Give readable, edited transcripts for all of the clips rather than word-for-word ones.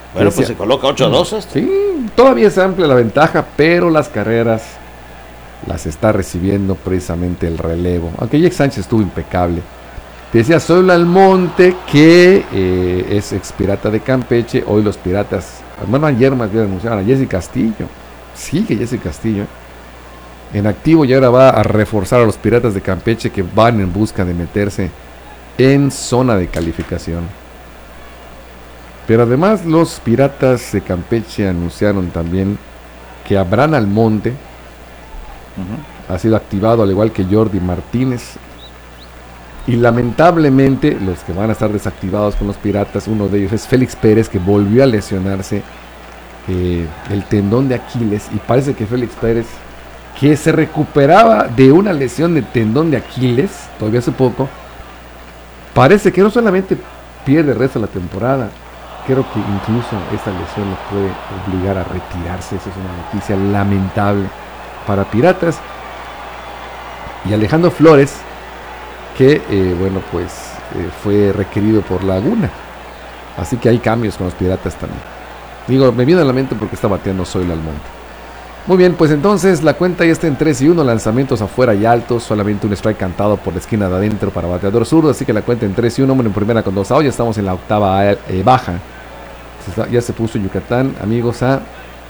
Bueno, decía, pues se coloca 8-2 esto. Sí, todavía es amplia la ventaja, pero las carreras las está recibiendo precisamente el relevo. Aunque Jake Sánchez estuvo impecable. Decía Zoilo Almonte, que es ex pirata de Campeche. Hoy los piratas, hermano, ayer más bien anunciaron a Jesse Castillo. Sigue Jesse Castillo en activo y ahora va a reforzar a los piratas de Campeche, que van en busca de meterse en zona de calificación. Pero además los piratas de Campeche anunciaron también que Abraham Almonte ha sido activado, al igual que Jordi Martínez. Y lamentablemente los que van a estar desactivados con los piratas, uno de ellos es Félix Pérez, que volvió a lesionarse el tendón de Aquiles. Y parece que Félix Pérez, que se recuperaba de una lesión de tendón de Aquiles todavía hace poco, parece que no solamente pierde el resto de la temporada, creo que incluso esta lesión lo puede obligar a retirarse. Eso es una noticia lamentable para Piratas. Y Alejandro Flores, que fue requerido por Laguna. Así que hay cambios con los Piratas también. Digo, me viene a la mente porque está bateando Zoilo Almonte. Muy bien, pues entonces la cuenta ya está en 3-1, lanzamientos afuera y altos, solamente un strike cantado por la esquina de adentro para bateador zurdo, así que la cuenta en 3-1, hombre en primera con 2 outs, ya estamos en la octava baja. Ya se puso Yucatán, amigos, a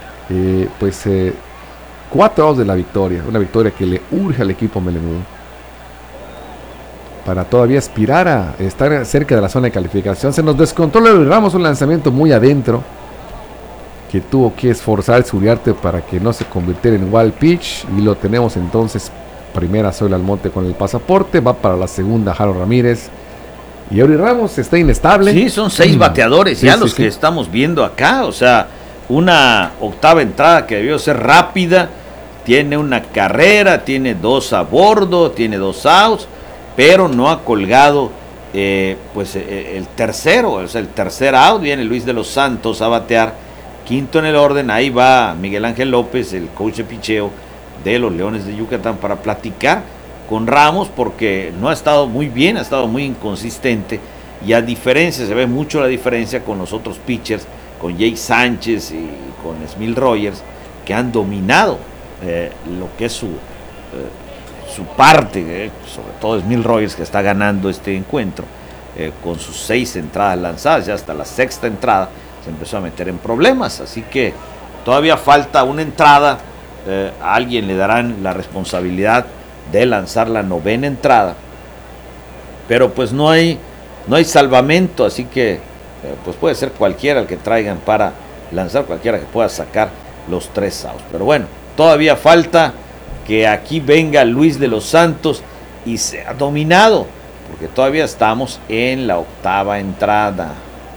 4 outs de la victoria, una victoria que le urge al equipo melenudo para todavía aspirar a estar cerca de la zona de calificación. Se nos descontrola el Ramos, un lanzamiento muy adentro que tuvo que esforzarse Uriarte para que no se convirtiera en wild pitch, y lo tenemos entonces primera Zoilo Almonte con el pasaporte, va para la segunda Harold Ramírez, y Eury Ramos está inestable. Sí, son 6 bateadores sí, los que estamos viendo acá, o sea, una octava entrada que debió ser rápida, tiene una carrera, tiene 2 a bordo, tiene 2 outs, pero no ha colgado el tercero, o sea, el tercer out. Viene Luis de los Santos a batear, quinto en el orden. Ahí va Miguel Ángel López, el coach de picheo de los Leones de Yucatán, para platicar con Ramos, porque no ha estado muy bien, ha estado muy inconsistente, y a diferencia, se ve mucho la diferencia con los otros pitchers, con Jake Sánchez y con Smil Rogers, que han dominado lo que es su parte, sobre todo Smil Rogers, que está ganando este encuentro con sus 6 entradas lanzadas. Ya hasta la sexta entrada se empezó a meter en problemas, así que todavía falta una entrada. A alguien le darán la responsabilidad de lanzar la 9ª entrada, pero pues no hay salvamento, así que pues puede ser cualquiera el que traigan para lanzar, cualquiera que pueda sacar los 3 outs. Pero bueno, todavía falta que aquí venga Luis de los Santos y sea dominado, porque todavía estamos en la 8ª entrada.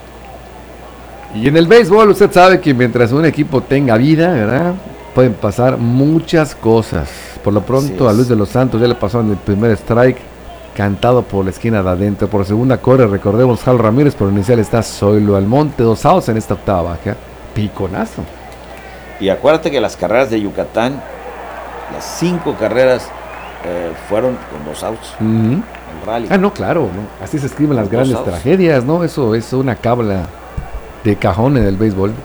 Y en el béisbol usted sabe que mientras un equipo tenga vida, ¿verdad?, pueden pasar muchas cosas. Por lo pronto a Luis de los Santos ya le pasó en el primer strike, cantado por la esquina de adentro. Por segunda corre, recordemos, Harold Ramírez, por inicial está Zoilo Almonte, 2 outs en esta 8ª baja. Piconazo. Y acuérdate que las carreras de Yucatán, las 5 carreras fueron con 2 outs. El rally. No, claro, ¿no? Así se escriben las grandes tragedias, ¿no? Eso es una cábala de cajón en el béisbol.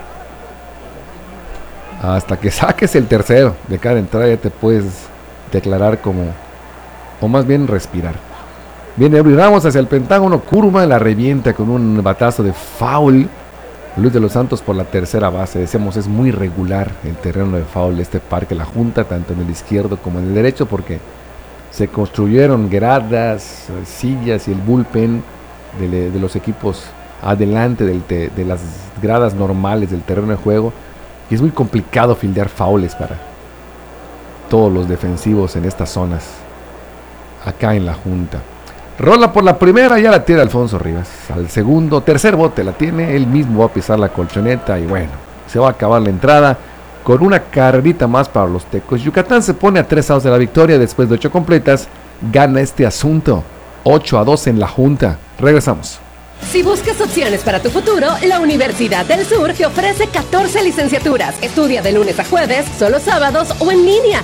Hasta que saques el tercero de cada entrada ya te puedes declarar como, o más bien respirar. Viene Eury Ramos hacia el Pentágono, curva, la revienta con un batazo de foul. Luis de los Santos por la tercera base. Decíamos, es muy regular el terreno de foul de este parque, la Junta, tanto en el izquierdo como en el derecho, porque se construyeron gradas, sillas y el bullpen de los equipos adelante de las gradas normales del terreno de juego. Y es muy complicado fildear faules para todos los defensivos en estas zonas, acá en la Junta. Rola por la primera, ya la tiene Alfonso Rivas. Al segundo, tercer bote la tiene, él mismo va a pisar la colchoneta y bueno, se va a acabar la entrada con una carrerita más para los Tecos. Yucatán se pone a 3 outs de la victoria después de 8 completas, gana este asunto, 8-2 en la Junta. Regresamos. Si buscas opciones para tu futuro, la Universidad del Sur te ofrece 14 licenciaturas. Estudia de lunes a jueves, solo sábados o en línea.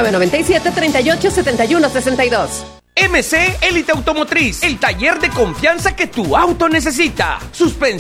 9997-387162. MC Élite Automotriz, el taller de confianza que tu auto necesita.